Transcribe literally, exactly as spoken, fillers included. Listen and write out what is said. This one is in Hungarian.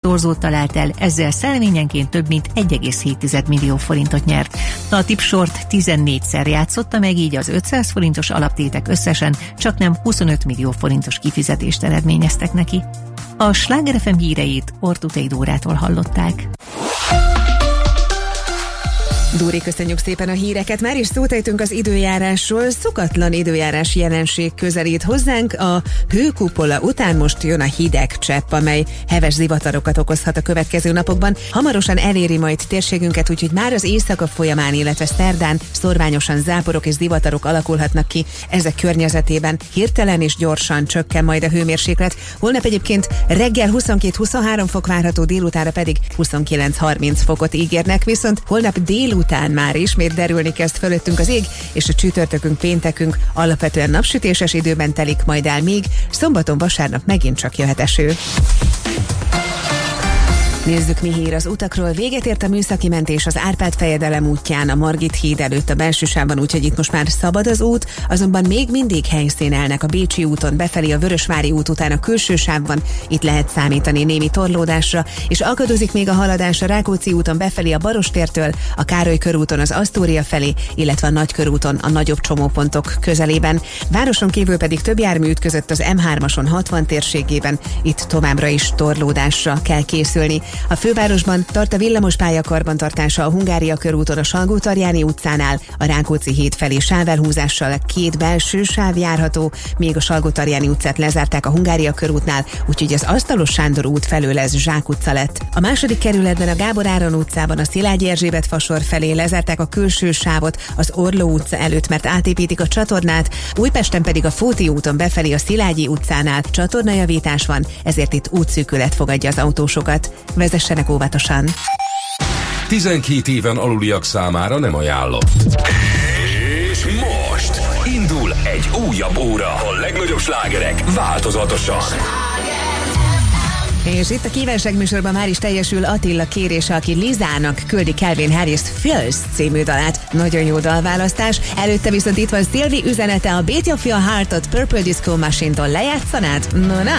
tipszorzót talált el, ezzel szelleményenként több mint egy egész hét millió forintot nyert. A tipsort tizennégyszer játszotta meg, így az ötszáz forintos alaptétek összesen csaknem huszonöt millió forintos kifizetést eredményeztek neki. A Sláger ef em híreit Ortutei Dórától hallották. Dóri, köszönjük szépen a híreket. Már is szót ejtünk az időjárásról. Szokatlan időjárás jelenség közelít hozzánk. A hőkupola után most jön a hideg csepp, amely heves zivatarokat okozhat a következő napokban. Hamarosan eléri majd térségünket, úgyhogy már az éjszaka folyamán, illetve szerdán szorványosan záporok és zivatarok alakulhatnak ki ezek környezetében. Hirtelen és gyorsan csökken majd a hőmérséklet. Holnap egyébként reggel huszonkettő-huszonhárom fok várható, délutánra pedig huszonkilenc-harminc fokot ígérnek, viszont holnap dél után már ismét derülni kezd fölöttünk az ég, és a csütörtökünk, péntekünk alapvetően napsütéses időben telik majd el, még szombaton, vasárnap megint csak jöhet eső. Nézzük, mi hír az utakról. Véget ért a műszaki mentés az Árpád-fejedelem útján, a Margit híd előtt a belső sávban, úgyhogy itt most már szabad az út, azonban még mindig helyszínelnek a Bécsi úton befelé, a Vörösvári út után a külső sávban, itt lehet számítani némi torlódásra, és akadozik még a haladás a Rákóczi úton befelé a Barostértől, a Károly körúton az Asztória felé, illetve a Nagykörúton a nagyobb csomópontok közelében. Városon kívül pedig több jármű ütközött az em hármason hatvan térségében, itt továbbra is torlódásra kell készülni. A fővárosban tart a villamospálya karbantartása a Hungária körúton a Salgó-Tarjáni utcánál, a Rákóczi híd felé sávelhúzással két belső sáv járható, még a Salgó-Tarjáni utcát lezárták a Hungária körútnál, úgyhogy az Asztalos Sándor út felől ez Zsák utca lett. A második kerületben a Gábor Áron utcában a Szilágyi Erzsébet fasor felé lezárták a külső sávot az Orló utca előtt, mert átépítik a csatornát, Újpesten pedig a Fóti úton befelé a Szilágyi utcánál csatornajavítás van, ezért itt útszűkület fogadja az autósokat. Vezessenek óvatosan! tizenkét éven aluliak számára nem ajánlott. És most indul egy újabb óra. A legnagyobb slágerek változatosan. És itt a kívánság műsorban már is teljesül Attila kérése, aki Lizának küldi Calvin Harris Feels című dalát. Nagyon jó dalválasztás. Előtte viszont itt van Szilvi üzenete, a Beat of Your Heart-ot Purple Disco Machine-tól lejátszanád? No, na!